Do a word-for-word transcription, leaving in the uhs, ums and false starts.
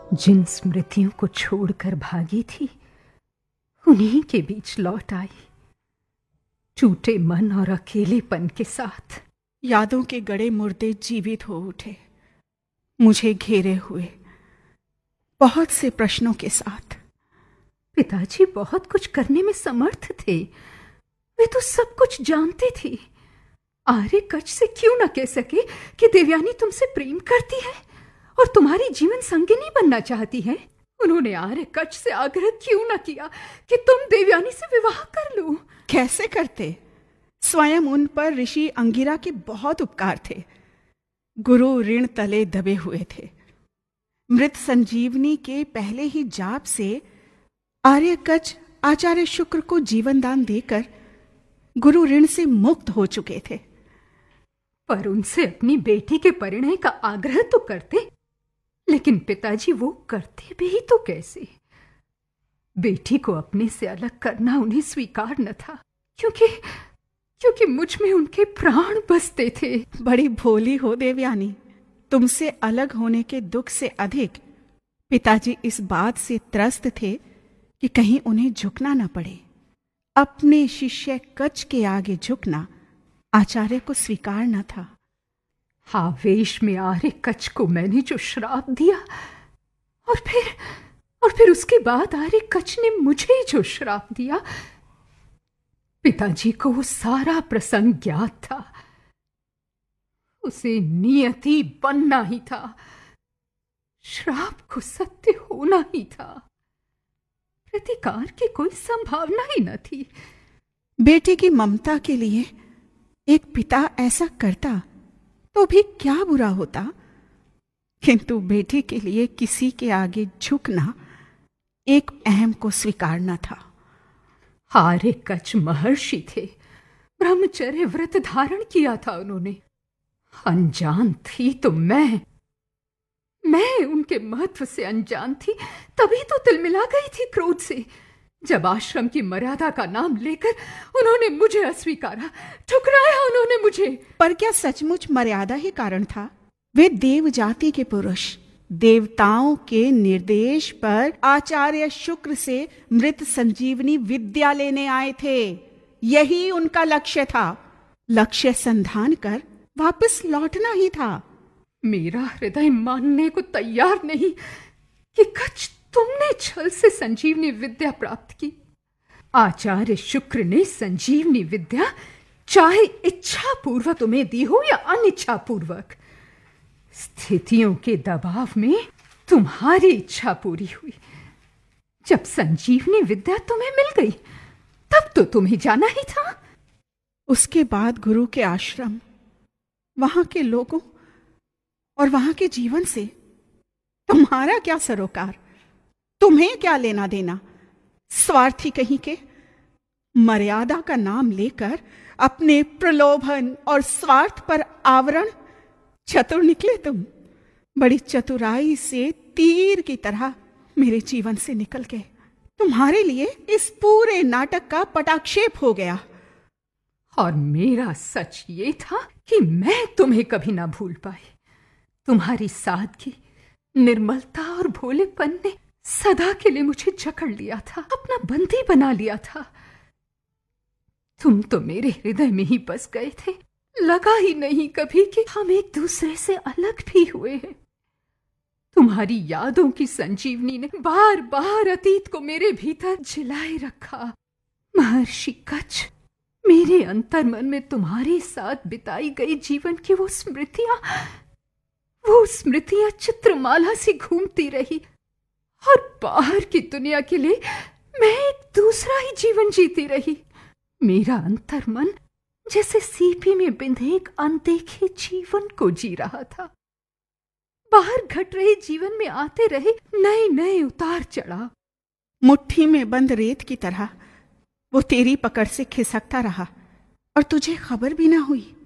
जिन स्मृतियों को छोड़कर भागी थी उन्हीं के बीच लौट आई, टूटे मन और अकेलेपन के साथ। यादों के गड़े मुर्दे जीवित हो उठे, मुझे घेरे हुए बहुत से प्रश्नों के साथ। पिताजी बहुत कुछ करने में समर्थ थे, वे तो सब कुछ जानते थे। आर्य कच से क्यों न कह सके कि देवयानी तुमसे प्रेम करती है और तुम्हारी जीवन संगिनी बनना चाहती है? उन्होंने आर्य कच से आग्रह क्यों न किया कि तुम देवयानी से विवाह कर लो? कैसे करते? स्वयं उन पर ऋषि अंगिरा के बहुत उपकार थे। गुरु ऋण तले दबे हुए थे। मृत संजीवनी के पहले ही जाप से आर्य कच आचार्य शुक्र को जीवन दान देकर गुरु ऋण से मुक्त हो चुके थे। पर उनसे अपनी बेटी के परिणय का आग्रह तो करते, लेकिन पिताजी वो करते भी तो कैसे? बेटी को अपने से अलग करना उन्हें स्वीकार न था, क्योंकि क्योंकि मुझ में उनके प्राण बसते थे। बड़ी भोली हो देवयानी, तुमसे अलग होने के दुख से अधिक पिताजी इस बात से त्रस्त थे कि कहीं उन्हें झुकना न पड़े। अपने शिष्य कच के आगे झुकना आचार्य को स्वीकार न था। आवेश में आर्य कच को मैंने जो श्राप दिया, और फिर और फिर उसके बाद आर्य कच ने मुझे जो श्राप दिया, पिताजी को वो सारा प्रसंग ज्ञात था। उसे नियति बनना ही था, श्राप को सत्य होना ही था। प्रतिकार की कोई संभावना ही न थी। बेटे की ममता के लिए एक पिता ऐसा करता तो भी क्या बुरा होता, किंतु बेटे के लिए किसी के आगे झुकना एक अहम को स्वीकारना था। आर्य कच महर्षि थे, ब्रह्मचर्य व्रत धारण किया था उन्होंने। अनजान थी तो मैं मैं उनके महत्व से अनजान थी, तभी तो तिलमिला गई थी क्रोध से जब आश्रम की मर्यादा का नाम लेकर उन्होंने मुझे अस्वीकारा, ठुकराया उन्होंने मुझे। पर क्या सचमुच मर्यादा ही कारण था? वे देव जाति के पुरुष देवताओं के निर्देश पर आचार्य शुक्र से मृत संजीवनी विद्या लेने आए थे। यही उनका लक्ष्य था। लक्ष्य संधान कर वापस लौटना ही था। मेरा हृदय मानने को तैयार नहीं कि कच तुमने छल से संजीवनी विद्या प्राप्त की। आचार्य शुक्र ने संजीवनी विद्या चाहे इच्छा पूर्वक तुम्हें दी हो या अनिच्छा पूर्वक, स्थितियों के दबाव में तुम्हारी इच्छा पूरी हुई। जब संजीवनी विद्या तुम्हें मिल गई तब तो तुम्हें जाना ही था। उसके बाद गुरु के आश्रम, वहां के लोगों और वहां के जीवन से तुम्हारा क्या सरोकार? तुम्हें क्या लेना देना? स्वार्थी कहीं के, मर्यादा का नाम लेकर अपने प्रलोभन और स्वार्थ पर आवरण। चतुर निकले तुम, बड़ी चतुराई से तीर की तरह मेरे जीवन से निकल गए। तुम्हारे लिए इस पूरे नाटक का पटाक्षेप हो गया। और मेरा सच ये था कि मैं तुम्हें कभी ना भूल पाई। तुम्हारी सादगी, निर्मलता और भोलेपन ने सदा के लिए मुझे जकड़ लिया था, अपना बंदी बना लिया था। तुम तो मेरे हृदय में ही बस गए थे। लगा ही नहीं कभी कि हम एक दूसरे से अलग भी हुए हैं। तुम्हारी यादों की संजीवनी ने बार बार अतीत को मेरे भीतर जिलाए रखा। महर्षि कच, मेरे अंतर्मन में तुम्हारे साथ बिताई गई जीवन की वो स्मृतियां वो स्मृतियां चित्रमाला सी घूमती रही, और बाहर की दुनिया के लिए मैं एक दूसरा ही जीवन जीती रही। मेरा अंतर्मन जैसे सीपी में बिंधे एक अनदेखे जीवन को जी रहा था। बाहर घट रहे जीवन में आते रहे नए नए उतार चढ़ाव। मुट्ठी में बंद रेत की तरह वो तेरी पकड़ से खिसकता रहा और तुझे खबर भी ना हुई।